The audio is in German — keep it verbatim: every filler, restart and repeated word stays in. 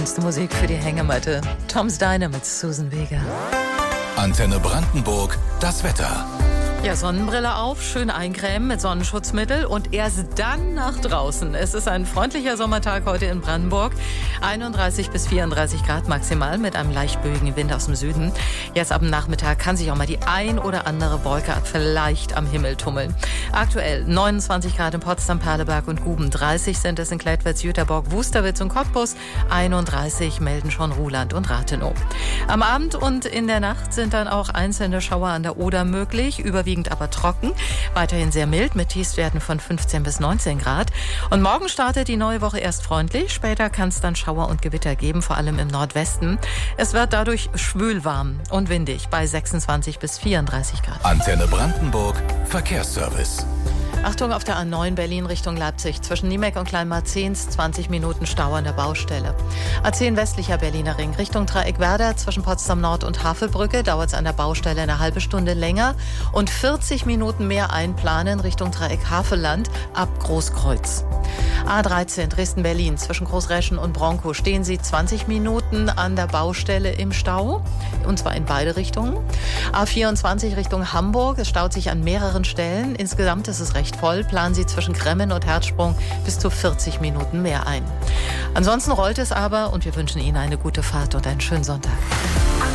Musik für die Hängematte. Tom's Diner mit Susan Vega. Antenne Brandenburg, das Wetter. Ja, Sonnenbrille auf, schön eincremen mit Sonnenschutzmittel und erst dann nach draußen. Es ist ein freundlicher Sommertag heute in Brandenburg. einunddreißig bis vierunddreißig Grad maximal mit einem leicht böigen Wind aus dem Süden. Jetzt ab dem Nachmittag kann sich auch mal die ein oder andere Wolke vielleicht am Himmel tummeln. Aktuell neunundzwanzig Grad in Potsdam, Perleberg und Guben. dreißig sind es in Klettwitz, Jüterbock, Wusterwitz und Cottbus. einunddreißig melden schon Ruhland und Rathenow. Am Abend und in der Nacht sind dann auch einzelne Schauer an der Oder möglich, überwiegend aber trocken. Weiterhin sehr mild mit Tiefstwerten von fünfzehn bis neunzehn Grad. Und morgen startet die neue Woche erst freundlich. Später kann es dann Schauer und Gewitter geben, vor allem im Nordwesten. Es wird dadurch schwülwarm und windig bei sechsundzwanzig bis vierunddreißig Grad. Antenne Brandenburg, Verkehrsservice. Achtung auf der A neun Berlin Richtung Leipzig. Zwischen Niemek und Kleinmarzens zwanzig Minuten Stau an der Baustelle. A zehn westlicher Berliner Ring Richtung Dreieck Werder. Zwischen Potsdam Nord und Havelbrücke dauert es an der Baustelle eine halbe Stunde länger. Und vierzig Minuten mehr einplanen Richtung Dreieck Havelland ab Großkreuz. A dreizehn Dresden-Berlin. Zwischen Großreschen und Bronkow stehen Sie zwanzig Minuten an der Baustelle im Stau. Und zwar in beide Richtungen. A vierundzwanzig Richtung Hamburg. Es staut sich an mehreren Stellen. Insgesamt ist es recht voll. Planen Sie zwischen Kremmen und Herzsprung bis zu vierzig Minuten mehr ein. Ansonsten rollt es aber und wir wünschen Ihnen eine gute Fahrt und einen schönen Sonntag.